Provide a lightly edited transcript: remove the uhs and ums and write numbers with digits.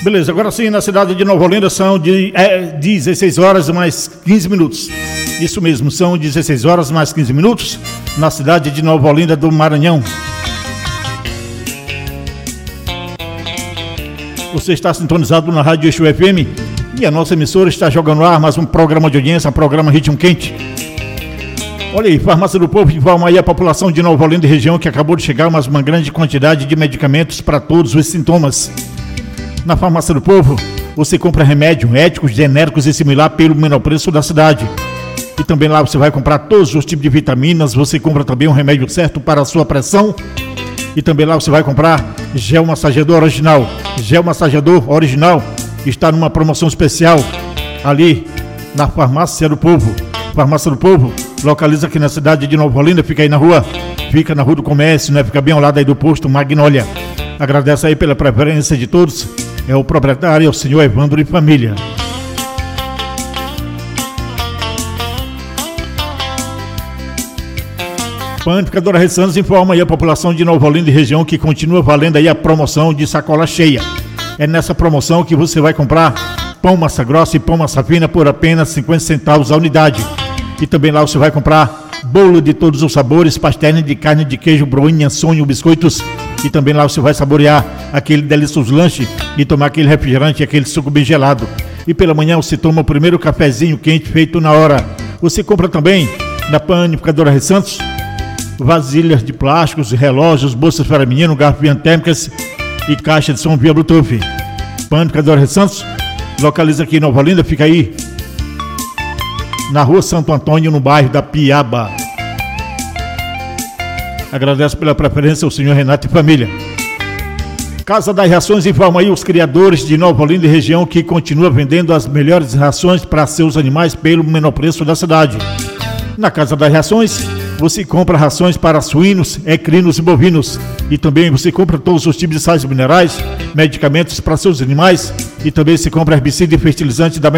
Beleza, agora sim, na cidade de Nova Olinda são 16 horas mais 15 minutos. Isso mesmo, são 16 horas mais 15 minutos na cidade de Nova Olinda do Maranhão. Você está sintonizado na Rádio Eixo FM e a nossa emissora está jogando no ar mais um programa de audiência, programa Ritmo Quente. Olha aí, Farmácia do Povo informa aí a população de Nova Olinda e região que acabou de chegar mais uma grande quantidade de medicamentos para todos os sintomas. Na Farmácia do Povo, você compra remédio, éticos, genéricos e similar pelo menor preço da cidade. E também lá você vai comprar todos os tipos de vitaminas, você compra também um remédio certo para a sua pressão. E também lá você vai comprar gel massageador original. Gel massageador original está numa promoção especial ali na Farmácia do Povo. Farmácia do Povo localiza aqui na cidade de Nova Olinda, fica na Rua do Comércio, né? Fica bem ao lado aí do posto Magnólia. Agradeço aí pela preferência de todos. É o proprietário, é o senhor Evandro e família. Panificadora Ressanos informa aí a população de Nova Olinda e região que continua valendo aí a promoção de sacola cheia. É nessa promoção que você vai comprar pão massa grossa e pão massa fina por apenas 50 centavos a unidade. E também lá você vai comprar bolo de todos os sabores, pastéis de carne, de queijo, broinha, sonho, biscoitos. E também lá você vai saborear aquele delicioso lanche e tomar aquele refrigerante, aquele suco bem gelado. E pela manhã você toma o primeiro cafezinho quente feito na hora. Você compra também na Panificadora Ressantos vasilhas de plásticos, relógios, bolsas para menino, garrafinhas térmicas e caixa de som via Bluetooth. Panificadora Ressantos localiza aqui em Nova Olinda, fica aí na Rua Santo Antônio, no bairro da Piaba. Agradeço pela preferência ao senhor Renato e família. Casa das Rações informa aí os criadores de Nova Olinda e região que continua vendendo as melhores rações para seus animais pelo menor preço da cidade. Na Casa das Rações, você compra rações para suínos, equinos e bovinos. E também você compra todos os tipos de sais minerais, medicamentos para seus animais. E também se compra herbicida e fertilizante da